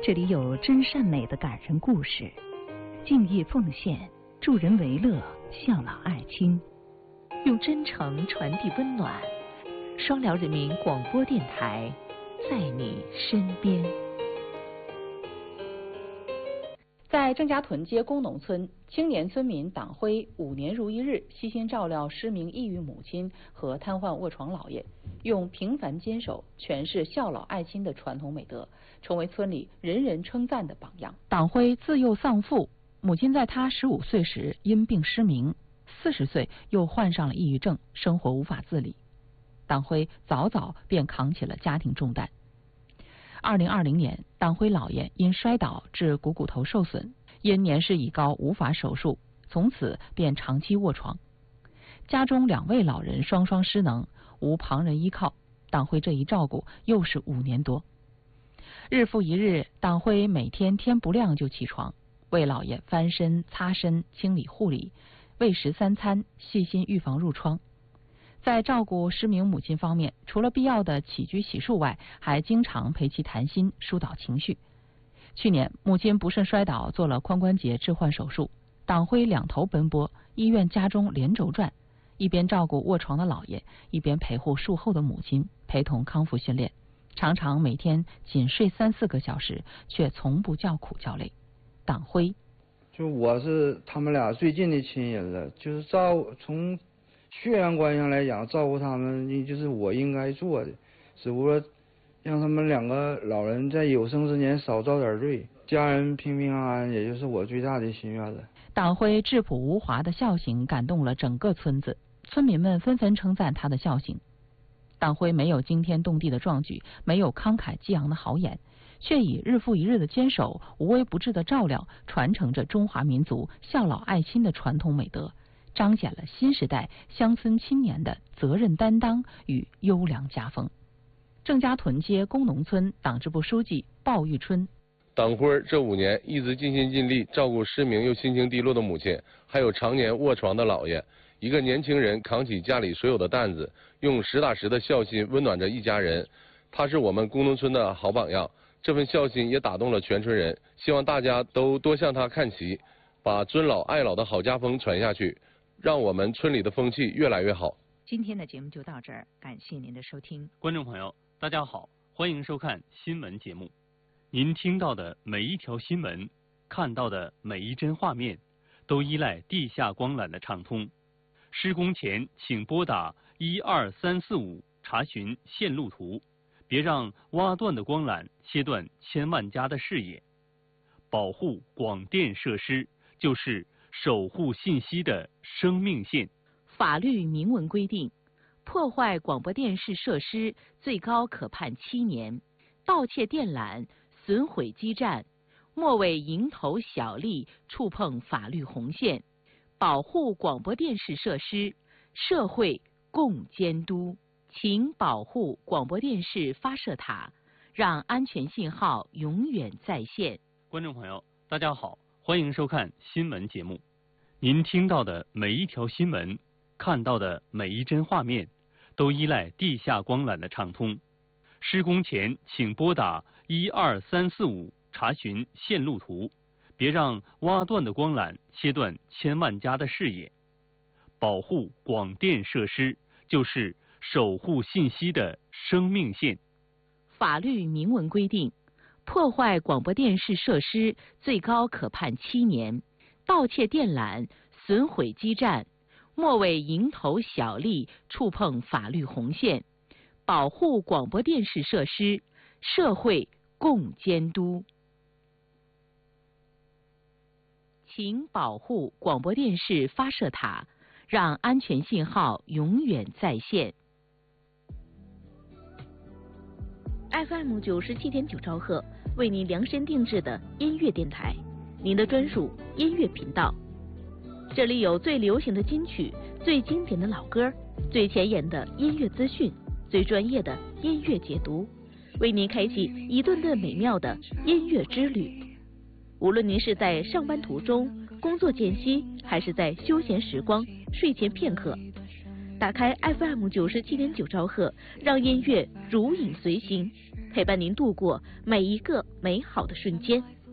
这里有真善美的感人故事，敬业奉献，助人为乐，孝老爱亲，用真诚传递温暖。双辽人民广播电台，在你身边。 在郑家屯街工农村，青年村民党辉5年如一日，悉心照料失明抑郁母亲和瘫痪卧床姥爷，用平凡坚守诠释孝老爱亲的传统美德，成为村里人人称赞的榜样。党辉自幼丧父，母亲在他15岁时因病失明，40岁又患上了抑郁症，生活无法自理。党辉早早便扛起了家庭重担。2020年，党辉姥爷因摔倒致股骨头受损，因年事已高无法手术，从此便长期卧床。家中2位老人双双失能，无旁人依靠，党辉这一照顾又是5年多。日复一日，党辉每天天不亮就起床，为姥爷翻身、擦身、清理护理，喂食3餐，细心预防褥疮。在照顾失明母亲方面，除了必要的起居洗漱外，还经常陪其谈心，疏导情绪。去年母亲不慎摔倒，做了髋关节置换手术，党辉2头奔波，医院家中连轴转，一边照顾卧床的姥爷，一边陪护术后的母亲，陪同康复训练，常常每天仅睡3-4个小时，却从不叫苦叫累。党辉就我是他们俩最近的亲人了，就是从血缘关系上来讲，照顾他们就是我应该做的，只不过让他们2个老人在有生之年少遭点罪，家人平平安安，也就是我最大的心愿了。 党辉质朴无华的孝行感动了整个村子，村民们纷纷称赞他的孝行。党辉没有惊天动地的壮举，没有慷慨激昂的豪言，却以日复一日的坚守、无微不至的照料，传承着中华民族孝老爱亲的传统美德，彰显了新时代乡村青年的责任担当与优良家风。郑家屯街工农村党支部书记鲍玉春： 党辉这5年一直尽心尽力照顾失明又心情低落的母亲，还有常年卧床的姥爷。一个年轻人扛起家里所有的担子，用实打实的孝心温暖着一家人。他是我们工农村的好榜样，这份孝心也打动了全村人。希望大家都多向他看齐，把尊老爱老的好家风传下去，让我们村里的风气越来越好。 今天的节目就到这儿，感谢您的收听。 观众朋友，大家好，欢迎收看新闻节目。您听到的每一条新闻，看到的每一帧画面，都依赖地下光缆的畅通。施工前请拨打12345查询线路图，别让挖断的光缆切断千万家的视野。保护广电设施就是守护信息的生命线。 法律明文规定，破坏广播电视设施最高可判7年，盗窃电缆、损毁基站，莫为蝇头小利触碰法律红线。保护广播电视设施，社会共监督。请保护广播电视发射塔，让安全信号永远在线。 观众朋友，大家好，欢迎收看新闻节目。您听到的每一条新闻，看到的每一帧画面，都依赖地下光缆的畅通。施工前请拨打12345查询线路图，别让挖断的光缆切断千万家的视野。保护广电设施就是守护信息的生命线。 法律明文规定，破坏广播电视设施最高可判7年，盗窃电缆、损毁基站，莫为蝇头小利触碰法律红线。保护广播电视设施，社会共监督。请保护广播电视发射塔，让安全信号永远在线。FM 97.9兆赫，为您量身定制的音乐电台，您的专属音乐频道。这里有最流行的金曲、最经典的老歌、最前沿的音乐资讯、最专业的音乐解读，为您开启一顿顿美妙的音乐之旅。无论您是在上班途中、工作间隙，还是在休闲时光、睡前片刻，打开 FM 97.9兆赫，让音乐如影随形， 陪伴您度过每一个美好的瞬间。